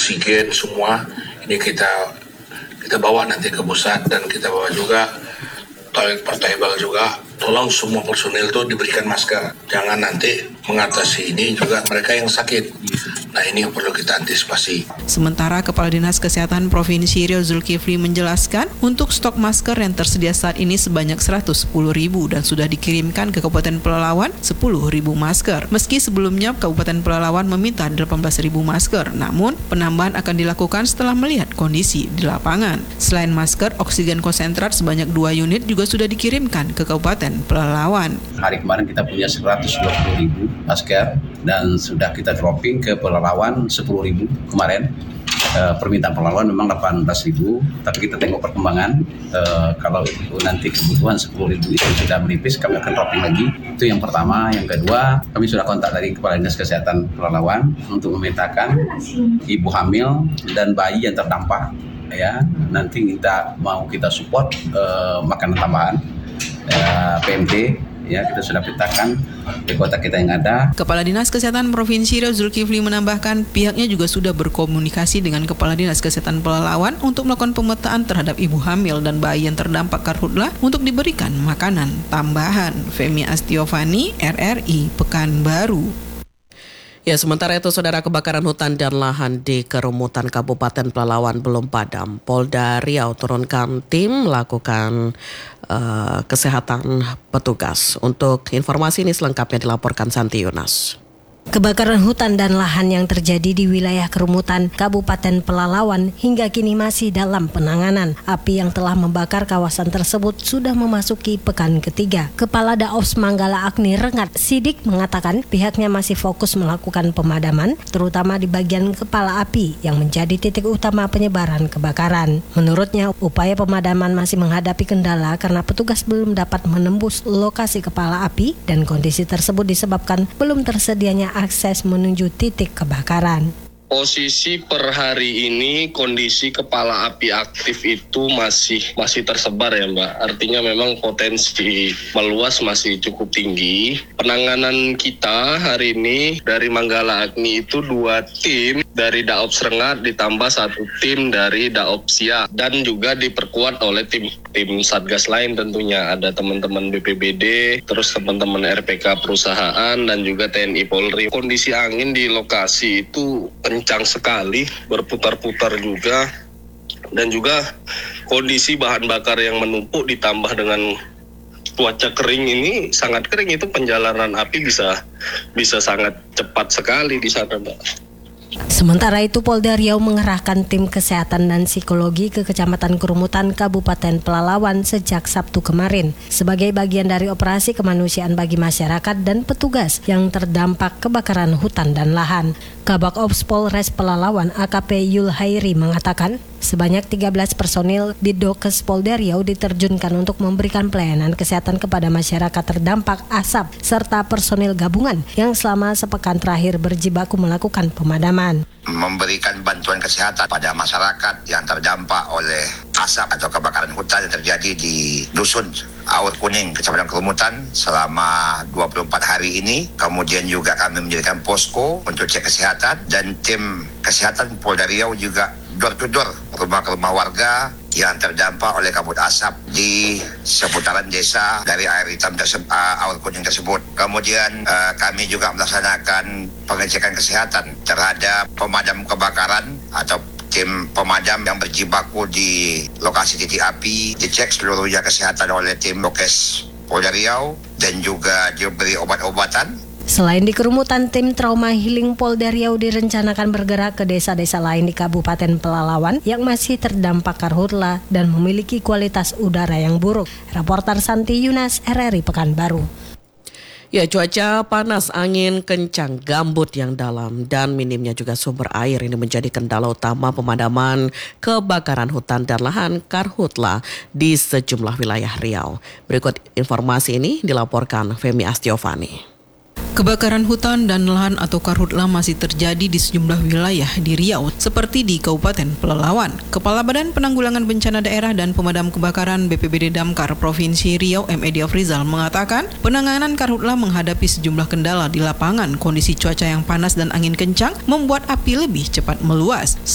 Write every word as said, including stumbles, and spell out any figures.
oksigen semua ini kita kita bawa nanti ke pusat, dan kita bawa juga toilet portable juga. Tolong semua personil itu diberikan masker. Jangan nanti mengatasi ini juga mereka yang sakit. Nah, ini yang perlu kita antisipasi. Sementara Kepala Dinas Kesehatan Provinsi Riau Zulkifli menjelaskan, untuk stok masker yang tersedia saat ini sebanyak seratus sepuluh ribu dan sudah dikirimkan ke Kabupaten Pelalawan sepuluh ribu masker. Meski sebelumnya Kabupaten Pelalawan meminta delapan belas ribu masker, namun penambahan akan dilakukan setelah melihat kondisi di lapangan. Selain masker, oksigen konsentrat sebanyak dua unit juga sudah dikirimkan ke Kabupaten Pelalawan. Hari kemarin kita punya seratus dua puluh ribu masker dan sudah kita dropping ke Pelalawan sepuluh ribu kemarin. E, permintaan Pelalawan memang delapan belas ribu, tapi kita tengok perkembangan. E, kalau itu nanti kebutuhan sepuluh ribu itu sudah menipis, kami akan dropping lagi. Itu yang pertama. Yang kedua, kami sudah kontak dari Kepala Dinas Kesehatan Pelalawan untuk memintakan ibu hamil dan bayi yang terdampak, ya, nanti kita mau kita support e, makanan tambahan. Uh, P M T, ya, kita sudah petakan di kota kita yang ada. Kepala Dinas Kesehatan Provinsi Riau Zulkifli menambahkan, pihaknya juga sudah berkomunikasi dengan Kepala Dinas Kesehatan Pelalawan untuk melakukan pemetaan terhadap ibu hamil dan bayi yang terdampak karhutlah untuk diberikan makanan tambahan. Femi Astiovani, R R I, Pekanbaru. Ya, sementara itu, saudara, kebakaran hutan dan lahan di Kerumutan Kabupaten Pelalawan belum padam. Polda Riau turunkan tim melakukan uh, kesehatan petugas. Untuk informasi ini selengkapnya dilaporkan Santi Yunas. Kebakaran hutan dan lahan yang terjadi di wilayah Kerumutan Kabupaten Pelalawan hingga kini masih dalam penanganan. Api yang telah membakar kawasan tersebut sudah memasuki pekan ketiga. Kepala Daops Manggala Agni Rengat Sidik mengatakan pihaknya masih fokus melakukan pemadaman, terutama di bagian kepala api yang menjadi titik utama penyebaran kebakaran. Menurutnya, upaya pemadaman masih menghadapi kendala karena petugas belum dapat menembus lokasi kepala api dan kondisi tersebut disebabkan belum tersedianya akses menuju titik kebakaran. Posisi per hari ini kondisi kepala api aktif itu masih masih tersebar ya Mbak. Artinya memang potensi meluas masih cukup tinggi. Penanganan kita hari ini dari Manggala Agni itu dua tim dari Daops Rengat ditambah satu tim dari Daops Siak dan juga diperkuat oleh tim tim Satgas lain tentunya. Ada teman-teman B P B D, terus teman-teman R P K perusahaan dan juga T N I Polri. Kondisi angin di lokasi itu kencang sekali, berputar-putar juga, dan juga kondisi bahan bakar yang menumpuk ditambah dengan cuaca kering ini sangat kering, itu penjalanan api bisa bisa sangat cepat sekali di sana, Mbak. Sementara itu, Polda Riau mengerahkan tim kesehatan dan psikologi ke Kecamatan Kerumutan Kabupaten Pelalawan sejak Sabtu kemarin sebagai bagian dari operasi kemanusiaan bagi masyarakat dan petugas yang terdampak kebakaran hutan dan lahan. Kabak Ops Polres Pelalawan A K P Yul Hairi mengatakan sebanyak tiga belas personil Bidokes Polda Riau diterjunkan untuk memberikan pelayanan kesehatan kepada masyarakat terdampak asap serta personil gabungan yang selama sepekan terakhir berjibaku melakukan pemadaman. Memberikan bantuan kesehatan pada masyarakat yang terdampak oleh asap atau kebakaran hutan yang terjadi di Dusun Aur Kuning, Kecamatan Kerumutan selama dua puluh empat hari ini. Kemudian juga kami menjadikan posko untuk cek kesehatan dan tim kesehatan Polda Riau juga door to door, rumah ke rumah warga yang terdampak oleh kabut asap di seputaran desa dari air hitam tersebut, uh, Aur Kuning tersebut. Kemudian uh, kami juga melaksanakan pengecekan kesehatan terhadap pemadam kebakaran atau tim pemadam yang berjibaku di lokasi titik api, dicek seluruhnya kesehatan oleh tim Dokes Polda Riau dan juga diberi obat-obatan. Selain di Kerumutan, tim Trauma Healing Polda Riau direncanakan bergerak ke desa-desa lain di Kabupaten Pelalawan yang masih terdampak karhutla dan memiliki kualitas udara yang buruk. Reporter Santi Yunas, R R I Pekanbaru. Ya, cuaca panas, angin kencang, gambut yang dalam, dan minimnya juga sumber air ini menjadi kendala utama pemadaman kebakaran hutan dan lahan karhutla di sejumlah wilayah Riau. Berikut informasi ini dilaporkan Femi Astiovani. Kebakaran hutan dan lahan atau karhutla masih terjadi di sejumlah wilayah di Riau, seperti di Kabupaten Pelalawan. Kepala Badan Penanggulangan Bencana Daerah dan Pemadam Kebakaran B P B D Damkar Provinsi Riau M E Diafrizal mengatakan, penanganan karhutla menghadapi sejumlah kendala di lapangan. Kondisi cuaca yang panas dan angin kencang membuat api lebih cepat meluas.